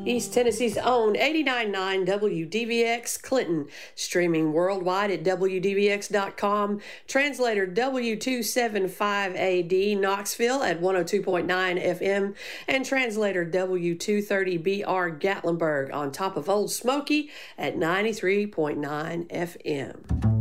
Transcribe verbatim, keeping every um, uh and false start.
East Tennessee's own eighty-nine point nine W D V X Clinton, streaming worldwide at W D V X dot com. Translator W two seventy-five A D Knoxville at one oh two point nine F M, and translator W two thirty B R Gatlinburg on top of Old Smoky at ninety-three point nine F M.